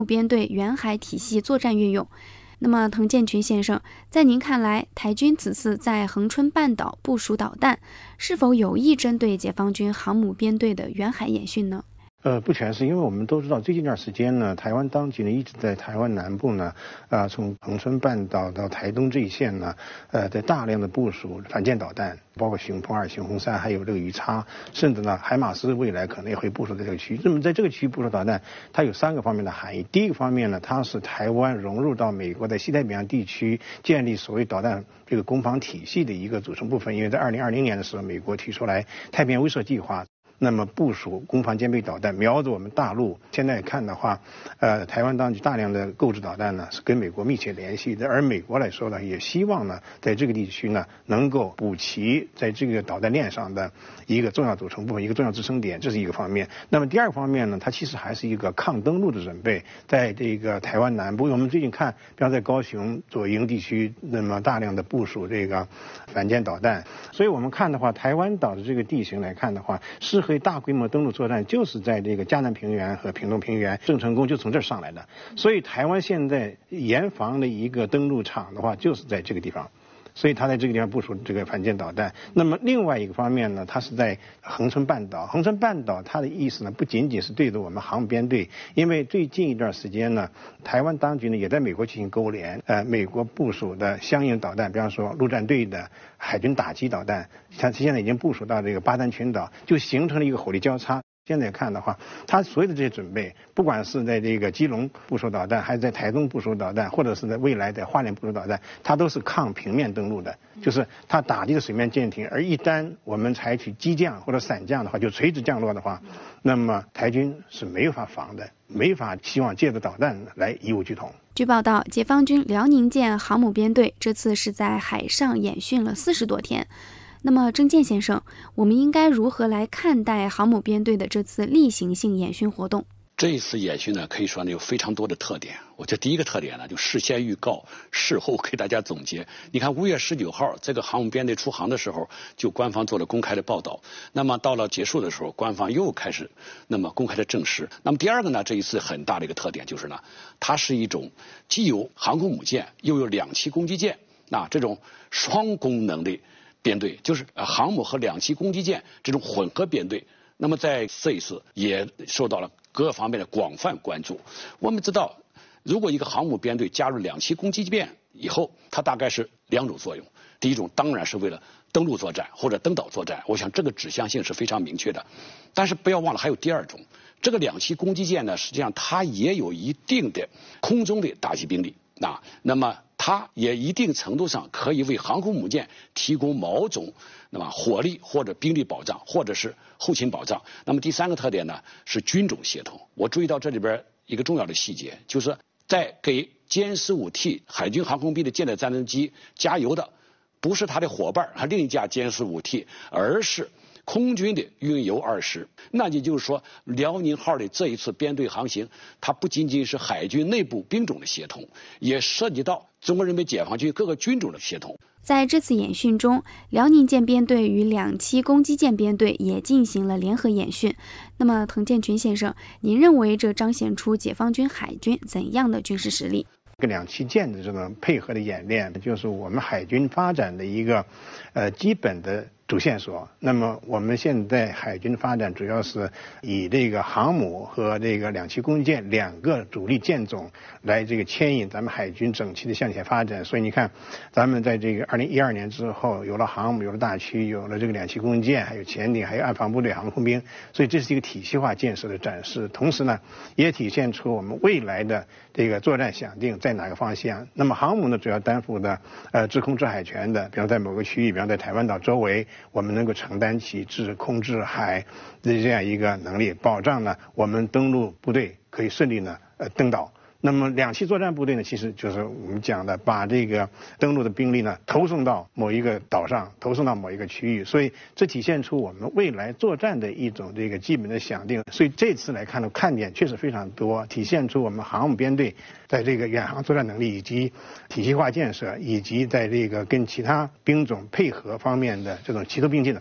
编队远海体系作战运用。那么滕建群先生，在您看来，台军此次在恒春半岛部署导弹，是否有意针对解放军航母编队的远海演训呢？ 不全是，因为我们都知道，最近一段时间呢，台湾当局呢一直在台湾南部呢，从恒春半岛到台东这一线呢，在大量的部署反舰导弹，包括雄风2、雄风3，还有这个鱼叉，甚至呢海马斯未来可能也会部署在这个区域。那么在这个区域部署导弹，它有3个方面的含义。第一个方面呢，它是台湾融入到美国在西太平洋地区建立所谓导弹这个攻防体系的一个组成部分。因为在2020年的时候，美国提出来太平洋威慑计划。那么部署攻防兼备导弹，瞄着我们大陆。现在看的话，台湾当局大量的购置导弹呢，是跟美国密切联系的。而美国来说呢，也希望呢，在这个地区呢，能够补齐在这个导弹链上的一个重要组成部分，一个重要支撑点，这是一个方面。那么第二个方面呢，它其实还是一个抗登陆的准备，在这个台湾南部，我们最近看，比方在高雄左营地区，那么大量的部署这个反舰导弹。所以我们看的话，台湾岛的这个地形来看的话，适合大规模登陆作战就是在这个嘉南平原和屏东平原，郑成功就从这儿上来的。所以台湾现在严防的一个登陆场的话，就是在这个地方。所以他在这个地方部署这个反舰导弹。那么另外一个方面呢，它是在恒春半岛。恒春半岛它的意思呢，不仅仅是对着我们航母编队，因为最近一段时间呢，台湾当局呢也在美国进行勾连，美国部署的相应导弹，比方说陆战队的海军打击导弹，它现在已经部署到这个巴丹群岛，就形成了一个火力交叉。现在看的话，他所有的这些准备，不管是在这个基隆部署导弹，还是在台东部署导弹，或者是在未来在花莲部署导弹，它都是抗平面登陆的，就是它打击的水面舰艇。而一旦我们采取激降或者散降的话，就垂直降落的话，那么台军是没有法防的，没法希望借着导弹来以武拒统。 据报道，解放军辽宁舰航母编队这次是在海上演训了40多天。那么郑健先生，我们应该如何来看待航母编队的这次例行性演训活动？ 这一次演训呢，可以说呢有非常多的特点。我觉得第一个特点呢，就事先预告，事后给大家总结。你看5月19号这个航母编队出航的时候，就官方做了公开的报道。那么到了结束的时候，官方又开始那么公开的证实。那么第二个呢，这一次很大的一个特点就是呢，它是一种既有航空母舰又有2栖攻击舰，这种双功能的编队，就是航母和2栖攻击舰这种混合编队。那么在这一次也受到了各个方面的广泛关注。我们知道，如果一个航母编队加入2栖攻击舰以后，它大概是2种作用。第一种当然是为了登陆作战或者登岛作战，我想这个指向性是非常明确的。但是不要忘了还有第二种，这个2栖攻击舰呢，实际上它也有一定的空中的打击兵力。那么它也一定程度上可以为航空母舰提供某种火力或者兵力保障，或者是后勤保障。那么第3个特点呢是军种协同。我注意到这里边一个重要的细节，就是在给歼15T 海军航空兵的舰载战斗机加油的不是他的伙伴另一架歼15T，而是空军的运油2师。那也就是说，辽宁号的这一次编队航行，它不仅仅是海军内部兵种的协同，也涉及到中国人民解放军各个军种的协同。 在这次演训中，辽宁舰编队与2栖攻击舰编队也进行了联合演训。那么滕建群先生，您认为这彰显出解放军海军怎样的军事实力？ 这个2栖舰的这种配合的演练，就是我们海军发展的一个基本的主线索。那么我们现在海军发展主要是以这个航母和这个2栖攻击舰2个主力舰种来这个牵引咱们海军整齐的向前发展。所以你看，咱们在这个2012年之后，有了航母，有了大驱，有了这个2栖攻击舰，还有潜艇，还有岸防部队、航空兵。所以这是一个体系化建设的展示，同时呢，也体现出我们未来的这个作战想定在哪个方向。那么航母呢，主要担负的制空制海权的，比方在某个区域，比方在台湾岛周围，我们能够承担起制空制海的这样一个能力，保障呢我们登陆部队可以顺利呢登岛。那么2栖作战部队呢，其实就是我们讲的把这个登陆的兵力呢投送到某一个岛上，投送到某一个区域，所以这体现出我们未来作战的一种这个基本的想定。所以这次来看的看点确实非常多，体现出我们航母编队在这个远航作战能力以及体系化建设，以及在这个跟其他兵种配合方面的这种齐头并进的发展。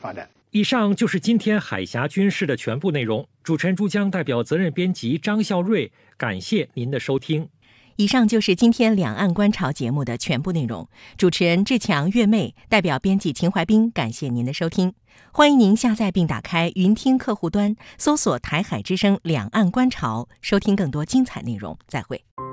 以上就是今天海峡军事的全部内容。主持人朱江代表责任编辑张孝瑞，感谢您的收听。 以上就是今天两岸观潮节目的全部内容。主持人志强、月妹代表编辑秦怀斌，感谢您的收听。欢迎您下载并打开云听客户端，搜索台海之声两岸观潮，收听更多精彩内容。再会。